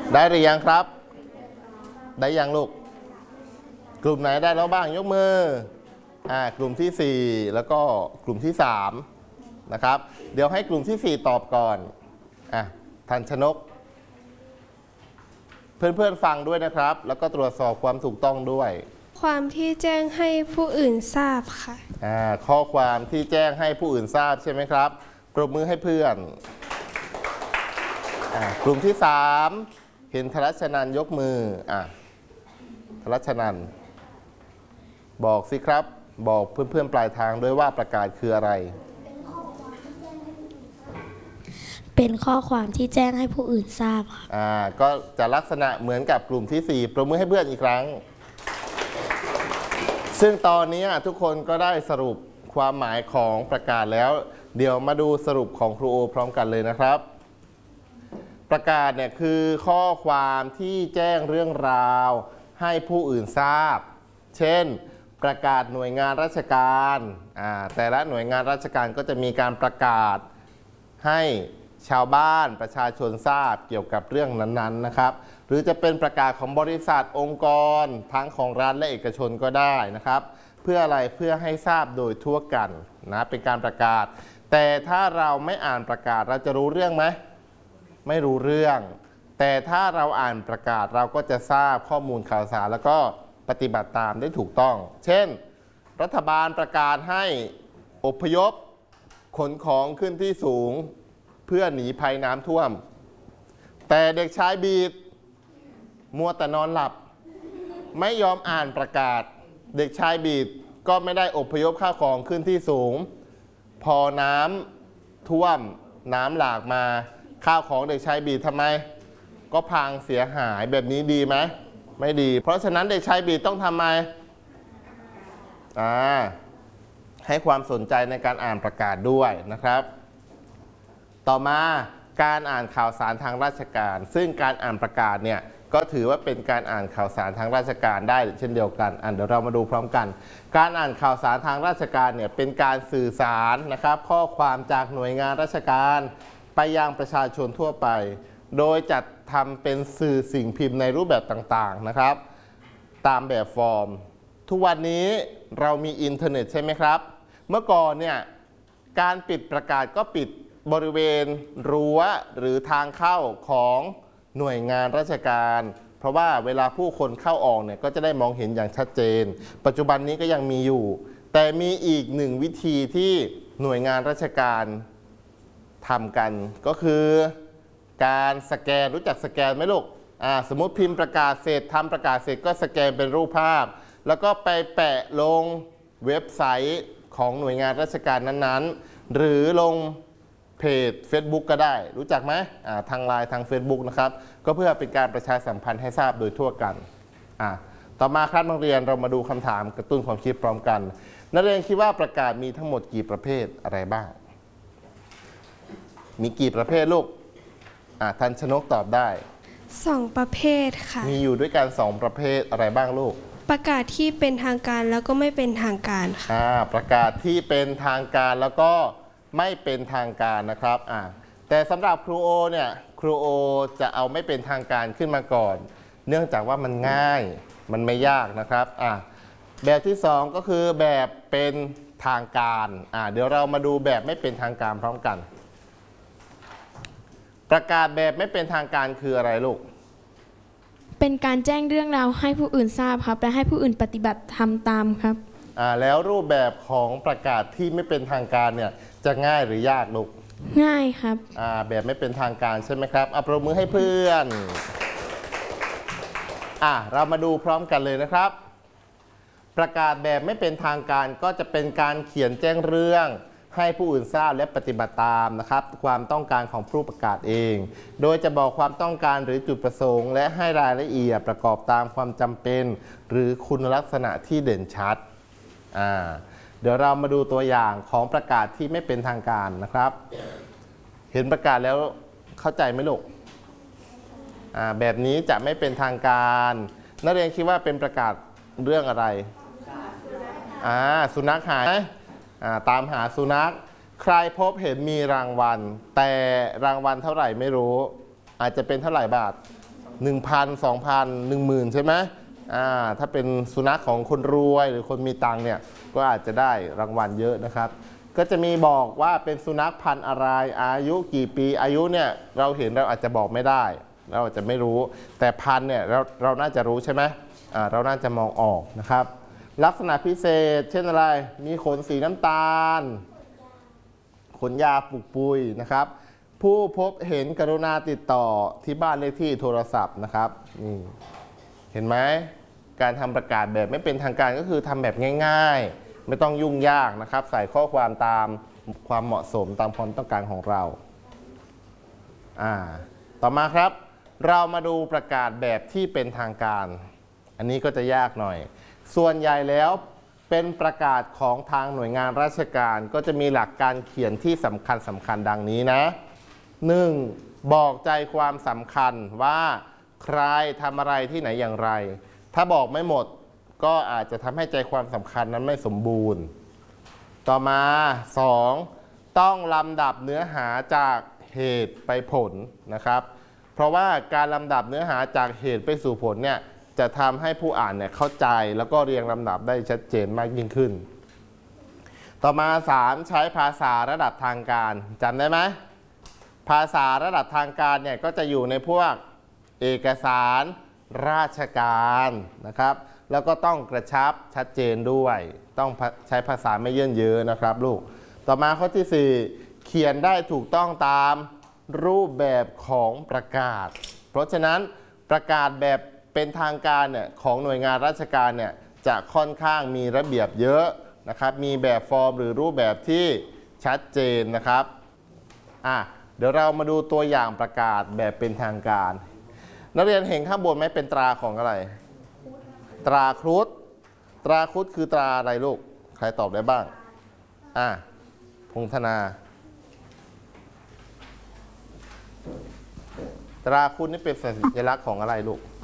ได้หรือยังครับได้ยังลูกกลุ่มไหนได้แล้วบ้างยกมือกลุ่มที่4แล้วก็กลุ่มที่3นะครับเดี๋ยวให้กลุ่มที่4ตอบก่อนทันชนกเพื่อนๆฟังด้วยนะครับแล้วก็ตรวจสอบความถูกต้องด้วยความที่แจ้งให้ผู้อื่นทราบค่ะข้อความที่แจ้งให้ผู้อื่นทราบใช่ไหมครับปรบมือให้เพื่อนกลุ่มที่3เห็นธรัชนันยกมือธรัชนันบอกสิครับบอกเพื่อนๆปลายทางด้วยว่าประกาศคืออะไรเป็นข้อความที่แจ้งให้ผู้อื่นทราบค่ะก็จะลักษณะเหมือนกับกลุ่มที่4ปรบมือให้เพื่อนอีกครั้งซึ่งตอนนี้ทุกคนก็ได้สรุปความหมายของประกาศแล้วเดี๋ยวมาดูสรุปของครูโอพร้อมกันเลยนะครับประกาศเนี่ยคือข้อความที่แจ้งเรื่องราวให้ผู้อื่นทราบเช่นประกาศหน่วยงานราชการแต่ละหน่วยงานราชการก็จะมีการประกาศให้ชาวบ้านประชาชนทราบเกี่ยวกับเรื่องนั้นๆนะครับหรือจะเป็นประกาศของบริษัทองค์กรทั้งของรัฐและเอกชนก็ได้นะครับเพื่ออะไรเพื่อให้ทราบโดยทั่วกันนะเป็นการประกาศแต่ถ้าเราไม่อ่านประกาศเราจะรู้เรื่องไหมไม่รู้เรื่องแต่ถ้าเราอ่านประกาศเราก็จะทราบข้อมูลข่าวสารแล้วก็ปฏิบัติตามได้ถูกต้องเช่นรัฐบาลประกาศให้อพยพขนของขึ้นที่สูงเพื่อหนีภัยน้ำท่วมแต่เด็กชายบีดมัวแต่นอนหลับไม่ยอมอ่านประกาศเด็กชายบีดก็ไม่ได้อพยพข้าวของขึ้นที่สูงพอน้ำท่วมน้ำหลากมาข้าวของเด็กชายบีดทำไมก็พังเสียหายแบบนี้ดีไหมไม่ดีเพราะฉะนั้นเด็กชายบีดต้องทำไมให้ความสนใจในการอ่านประกาศด้วยนะครับต่อมาการอ่านข่าวสารทางราชการซึ่งการอ่านประกาศเนี่ยก็ถือว่าเป็นการอ่านข่าวสารทางราชการได้เช่นเดียวกันเดี๋ยวเรามาดูพร้อมกันการอ่านข่าวสารทางราชการเนี่ยเป็นการสื่อสารนะครับข้อความจากหน่วยงานราชการไปยังประชาชนทั่วไปโดยจัดทำเป็นสื่อสิ่งพิมพ์ในรูปแบบต่างๆนะครับตามแบบฟอร์มทุกวันนี้เรามีอินเทอร์เน็ตใช่ไหมครับเมื่อก่อนเนี่ยการปิดประกาศก็ปิดบริเวณรั้วหรือทางเข้าของหน่วยงานราชการเพราะว่าเวลาผู้คนเข้าออกเนี่ยก็จะได้มองเห็นอย่างชัดเจนปัจจุบันนี้ก็ยังมีอยู่แต่มีอีกหนึ่งวิธีที่หน่วยงานราชการทำกันก็คือการสแกนรู้จักสแกนไหมลูกสมมติพิมพ์ประกาศเสร็จทำประกาศเสร็จก็สแกนเป็นรูปภาพแล้วก็ไปแปะลงเว็บไซต์ของหน่วยงานราชการนั้นๆหรือลงเพจ Facebook ก็ได้รู้จักไหมทางไลน์ทาง Facebook นะครับก็เพื่อเป็นการประชาสัมพันธ์ให้ทราบโดยทั่วกันต่อมาครับนักเรียนเรามาดูคำถามกระตุ้นความคิดพร้อมกันนักเรียนคิดว่าประกาศมีทั้งหมดกี่ประเภทอะไรบ้างมีกี่ประเภทลูกทันชนกตอบได้ 2 ประเภทค่ะมีอยู่ด้วยกัน2ประเภทอะไรบ้างลูกประกาศที่เป็นทางการแล้วก็ไม่เป็นทางการค่ะประกาศที่เป็นทางการแล้วก็ไม่เป็นทางการนะครับแต่สำหรับครูโอเนี่ยครูโอจะเอาไม่เป็นทางการขึ้นมาก่อนเนื่องจากว่ามันง่ายมันไม่ยากนะครับแบบที่2ก็คือแบบเป็นทางการเดี๋ยวเรามาดูแบบไม่เป็นทางการพร้อมกันประกาศแบบไม่เป็นทางการคืออะไรลูกเป็นการแจ้งเรื่องราวให้ผู้อื่นทราบครับและให้ผู้อื่นปฏิบัติทำตามครับแล้วรูปแบบของประกาศที่ไม่เป็นทางการเนี่ยจะง่ายหรือยากลูกง่ายครับแบบไม่เป็นทางการใช่ไหมครับปรบมือให้เพื่อนเรามาดูพร้อมกันเลยนะครับประกาศแบบไม่เป็นทางการก็จะเป็นการเขียนแจ้งเรื่องให้ผู้อื่นทราบและปฏิบัติตามนะครับความต้องการของผู้ประกาศเองโดยจะบอกความต้องการหรือจุดประสงค์และให้รายละเอียดประกอบตามความจำเป็นหรือคุณลักษณะที่เด่นชัดเดี๋ยวเรามาดูตัวอย่างของประกาศที่ไม่เป็นทางการนะครับเห็นประกาศแล้วเข้าใจไหมลูกแบบนี้จะไม่เป็นทางการนักเรียนคิดว่าเป็นประกาศเรื่องอะไรสุนัขหายตามหาสุนัขใครพบเห็นมีรางวัลแต่รางวัลเท่าไหร่ไม่รู้อาจจะเป็นเท่าไหร่บาท 1,000 2,000 10,000ใช่ไหมถ้าเป็นสุนัขของคนรวยหรือคนมีตังค์เนี่ยก็อาจจะได้รางวัลเยอะนะครับก็จะมีบอกว่าเป็นสุนัขพันธุ์อะไรอายุกี่ปีอายุเนี่ยเราเห็นเราอาจจะบอกไม่ได้เราอาจจะไม่รู้แต่พันธุ์เนี่ยเราน่าจะรู้ใช่ไหมเราน่าจะมองออกนะครับลักษณะพิเศษเช่นอะไรมีขนสีน้ำตาลขนยาวปุกปุยนะครับผู้พบเห็นกรุณาติดต่อที่บ้านเลขที่โทรศัพท์นะครับนี่เห็นไหมการทำประกาศแบบไม่เป็นทางการก็คือทำแบบง่ายๆไม่ต้องยุ่งยากนะครับใส่ข้อความตามความเหมาะสมตามความต้องการของเราต่อมาครับเรามาดูประกาศแบบที่เป็นทางการอันนี้ก็จะยากหน่อยส่วนใหญ่แล้วเป็นประกาศของทางหน่วยงานราชการก็จะมีหลักการเขียนที่สำคัญดังนี้นะ 1. บอกใจความสำคัญว่าใครทำอะไรที่ไหนอย่างไรถ้าบอกไม่หมดก็อาจจะทำให้ใจความสำคัญนั้นไม่สมบูรณ์ต่อมา 2. ต้องลำดับเนื้อหาจากเหตุไปผลนะครับเพราะว่าการลำดับเนื้อหาจากเหตุไปสู่ผลเนี่ยจะทำให้ผู้อ่านเนี่ยเข้าใจแล้วก็เรียงลำดับได้ชัดเจนมากยิ่งขึ้นต่อมา 3. ใช้ภาษาระดับทางการจำได้ไหมภาษาระดับทางการเนี่ยก็จะอยู่ในพวกเอกสารราชการนะครับแล้วก็ต้องกระชับชัดเจนด้วยต้องใช้ภาษาไม่เยินเยอะนะครับลูกต่อมาข้อที่ 4 เขียนได้ถูกต้องตามรูปแบบของประกาศเพราะฉะนั้นประกาศแบบเป็นทางการเนี่ยของหน่วยงานราชการเนี่ยจะค่อนข้างมีระเบียบเยอะนะครับมีแบบฟอร์มหรือรูปแบบที่ชัดเจนนะครับเดี๋ยวเรามาดูตัวอย่างประกาศแบบเป็นทางการนักเรียนเห็นข้างบนไหมเป็นตราของอะไรตราครุฑตราครุฑคือตราอะไรลูกใครตอบได้บ้างพงธนาตราครุฑนี่เป็นสัญลักษณ์ของอะไรลูก